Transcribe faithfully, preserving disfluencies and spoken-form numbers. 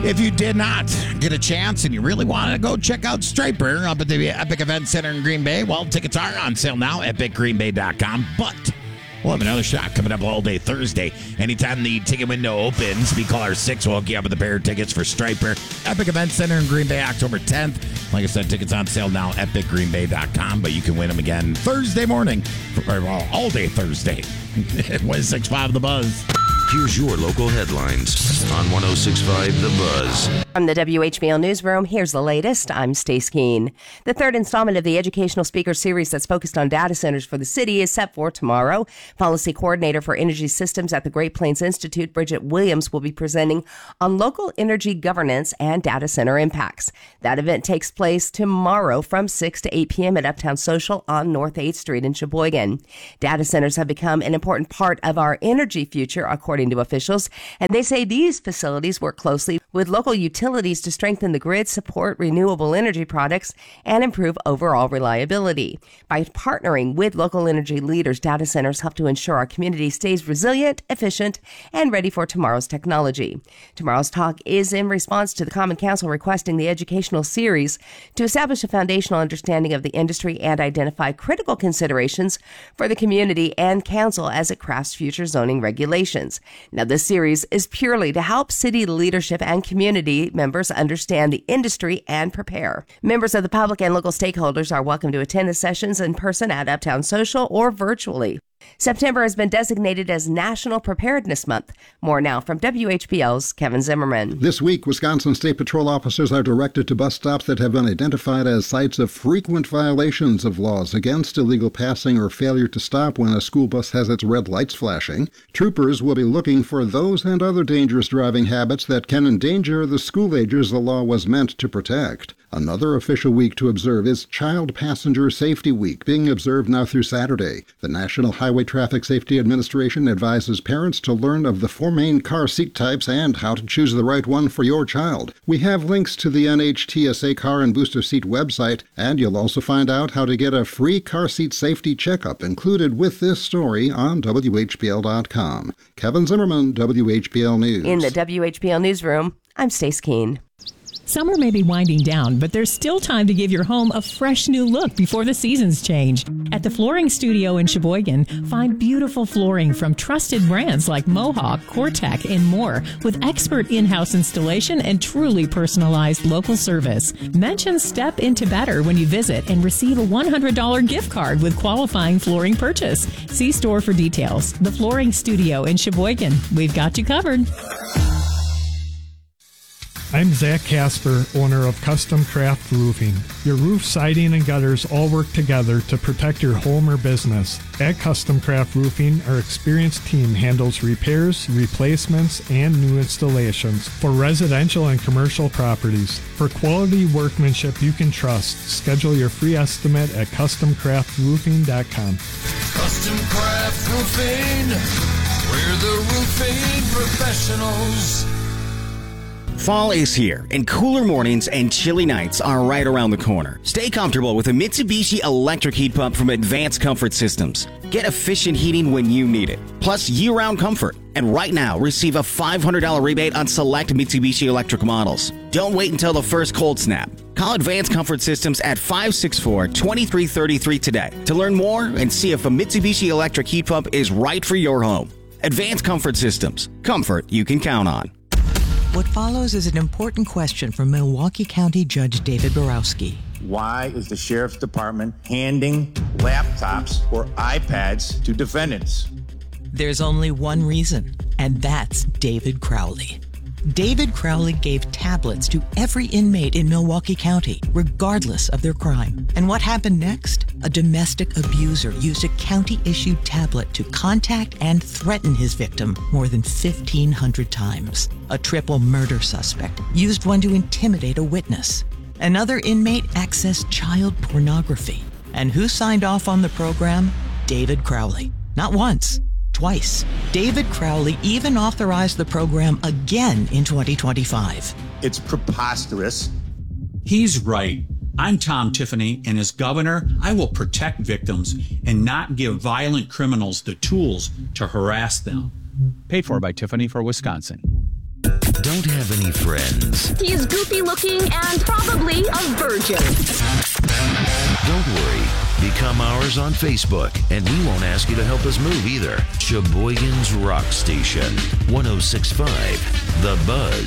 If you did not get a chance and you really wanted to go check out Striper up at the Epic Event Center in Green Bay, well, tickets are on sale now at epic green bay dot com. But we'll have another shot coming up all day Thursday. Anytime the ticket window opens, we call our six. We'll hook you up with a pair of tickets for Striper. Epic Event Center in Green Bay, October tenth. Like I said, tickets on sale now at epic green bay dot com. But you can win them again Thursday morning, or well, all day Thursday. one oh six point five The Buzz. Here's your local headlines on one oh six point five The Buzz. From the W H B L Newsroom, here's the latest. I'm Stace Keene. The third installment of the Educational Speaker Series that's focused on data centers for the city is set for tomorrow. Policy Coordinator for Energy Systems at the Great Plains Institute, Bridget Williams, will be presenting on local energy governance and data center impacts. That event takes place tomorrow from six to eight p.m. at Uptown Social on North eighth Street in Sheboygan. Data centers have become an important part of our energy future, according to officials, and they say these facilities work closely with local utilities to strengthen the grid, support renewable energy products, and improve overall reliability. By partnering with local energy leaders, data centers help to ensure our community stays resilient, efficient, and ready for tomorrow's technology. Tomorrow's talk is in response to the Common Council requesting the educational series to establish a foundational understanding of the industry and identify critical considerations for the community and council as it crafts future zoning regulations. Now, this series is purely to help city leadership and community members understand the industry and prepare. Members of the public and local stakeholders are welcome to attend the sessions in person at Uptown Social or virtually. September has been designated as National Preparedness Month. More now from W H B L's Kevin Zimmerman. This week, Wisconsin State Patrol officers are directed to bus stops that have been identified as sites of frequent violations of laws against illegal passing or failure to stop when a school bus has its red lights flashing. Troopers will be looking for those and other dangerous driving habits that can endanger the school-agers the law was meant to protect. Another official week to observe is Child Passenger Safety Week, being observed now through Saturday. The National Highway Traffic Safety Administration advises parents to learn of the four main car seat types and how to choose the right one for your child. We have links to the N H T S A Car and Booster Seat website, and you'll also find out how to get a free car seat safety checkup included with this story on W H B L dot com. Kevin Zimmerman, W H B L News. In the W H B L Newsroom, I'm Stace Keene. Summer may be winding down, but there's still time to give your home a fresh new look before the seasons change. At the Flooring Studio in Sheboygan, find beautiful flooring from trusted brands like Mohawk, Cortec, and more, with expert in-house installation and truly personalized local service. Mention Step Into Better when you visit and receive a one hundred dollars gift card with qualifying flooring purchase. See store for details. The Flooring Studio in Sheboygan. We've got you covered. I'm Zach Casper, owner of Custom Craft Roofing. Your roof, siding, and gutters all work together to protect your home or business. At Custom Craft Roofing, our experienced team handles repairs, replacements, and new installations for residential and commercial properties. For quality workmanship you can trust, schedule your free estimate at custom craft roofing dot com. Custom Craft Roofing, we're the roofing professionals. Fall is here, and cooler mornings and chilly nights are right around the corner. Stay comfortable with a Mitsubishi electric heat pump from Advanced Comfort Systems. Get efficient heating when you need it, plus year-round comfort. And right now, receive a five hundred dollars rebate on select Mitsubishi electric models. Don't wait until the first cold snap. Call Advanced Comfort Systems at five six four, two three three three today to learn more and see if a Mitsubishi electric heat pump is right for your home. Advanced Comfort Systems. Comfort you can count on. What follows is an important question from Milwaukee County Judge David Borowski. Why is the Sheriff's Department handing laptops or iPads to defendants? There's only one reason, and that's David Crowley. David Crowley gave tablets to every inmate in Milwaukee County, regardless of their crime. And what happened next? A domestic abuser used a county-issued tablet to contact and threaten his victim more than fifteen hundred times. A triple murder suspect used one to intimidate a witness. Another inmate accessed child pornography. And who signed off on the program? David Crowley. Not once. Twice. David Crowley even authorized the program again in twenty twenty-five. It's preposterous. He's right. I'm Tom Tiffany, and as governor, I will protect victims and not give violent criminals the tools to harass them. Paid for by Tiffany for Wisconsin. don't have any friends. He's goofy looking and probably a virgin. Don't worry. Become ours on Facebook, and we won't ask you to help us move either. Sheboygan's Rock Station, one oh six point five The Buzz.